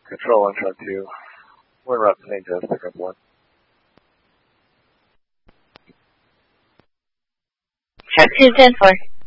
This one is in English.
Control 1, Shark 2. We're route to Ninja, pick up 1. Shark 2, 10-4.